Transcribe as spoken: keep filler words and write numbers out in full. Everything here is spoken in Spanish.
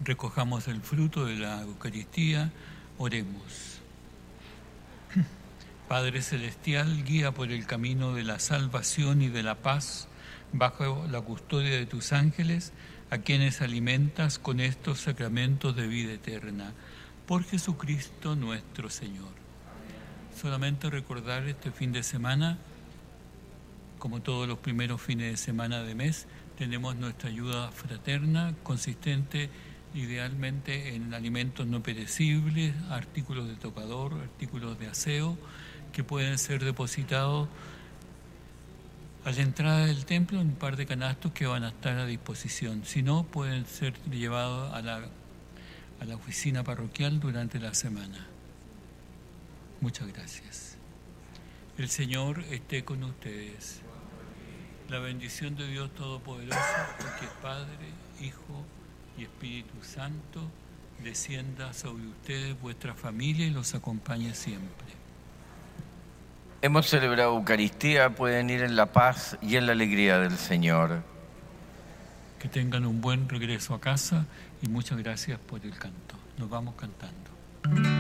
recojamos el fruto de la Eucaristía, oremos. Padre Celestial, guía por el camino de la salvación y de la paz, bajo la custodia de tus ángeles, a quienes alimentas con estos sacramentos de vida eterna. Por Jesucristo nuestro Señor. Solamente recordar este fin de semana, como todos los primeros fines de semana de mes, tenemos nuestra ayuda fraterna consistente idealmente en alimentos no perecibles, artículos de tocador, artículos de aseo, que pueden ser depositados a la entrada del templo en un par de canastos que van a estar a disposición. Si no, pueden ser llevados a la, a la oficina parroquial durante la semana. Muchas gracias. El Señor esté con ustedes. La bendición de Dios Todopoderoso, que es Padre, Hijo y Espíritu Santo, descienda sobre ustedes, vuestra familia, y los acompañe siempre. Hemos celebrado Eucaristía, pueden ir en la paz y en la alegría del Señor. Que tengan un buen regreso a casa y muchas gracias por el canto. Nos vamos cantando.